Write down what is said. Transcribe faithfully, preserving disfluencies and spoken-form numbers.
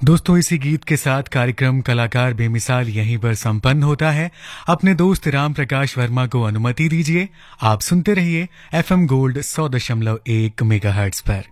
दोस्तों, इसी गीत के साथ कार्यक्रम कलाकार बेमिसाल यहीं पर संपन्न होता है। अपने दोस्त राम प्रकाश वर्मा को अनुमति दीजिए। आप सुनते रहिए एफएम गोल्ड सौ दशमलव एक मेगाहर्ट्ज पर।